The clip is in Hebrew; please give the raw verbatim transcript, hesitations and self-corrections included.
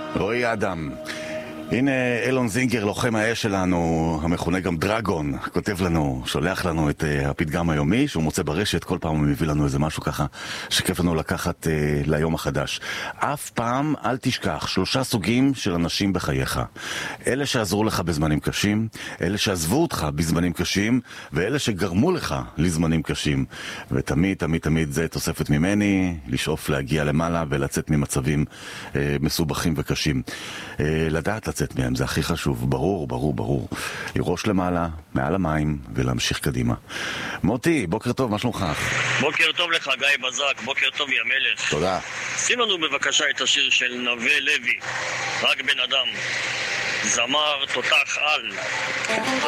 רועי אדם. הנה אילון זינגר, לוחם האש שלנו, המכונה גם דרגון, כותב לנו, שולח לנו את uh, הפתגם היומי שהוא מוצא ברשת. כל פעם הוא מביא לנו איזה משהו ככה שכיף לנו לקחת uh, ליום החדש. אף פעם אל תשכח שלושה סוגים של אנשים בחייך: אלה שעזרו לך בזמנים קשים, אלה שעזבו אותך בזמנים קשים, ואלה שגרמו לך לזמנים קשים. ותמיד תמיד תמיד זה תוספת ממני, לשאוף להגיע למעלה ולצאת ממצבים uh, מסובכים וקשים. uh, לדעת לצאת מהם, זה הכי חשוב. ברור, ברור, ברור. לראש למעלה, מעל המים, ולהמשיך קדימה. מוטי, בוקר טוב, מה שלומך? בוקר טוב לך, גיא בזק, בוקר טוב, יא מלך. תודה. שים לנו בבקשה את השיר של נווה לוי, רק בן אדם. זמר תותח על.